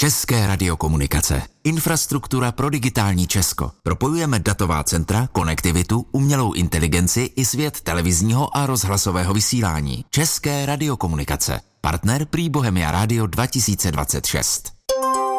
České radiokomunikace. Infrastruktura pro digitální Česko. Propojujeme datová centra, konektivitu, umělou inteligenci i svět televizního a rozhlasového vysílání. České radiokomunikace. Partner prý Bohemia Radio 2026.